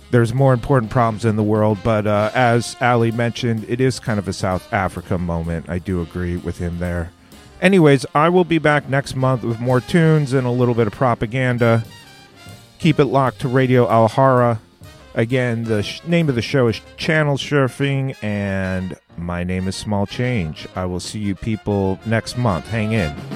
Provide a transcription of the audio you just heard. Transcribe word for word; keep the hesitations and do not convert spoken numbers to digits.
there's more important problems in the world. But uh, as Ali mentioned, it is kind of a South Africa moment. I do agree with him there. Anyways, I will be back next month with more tunes and a little bit of propaganda. Keep it locked to Radio Alhara. Again, the sh- name of the show is Channel Surfing, and my name is Small Change. I will see you people next month. Hang in.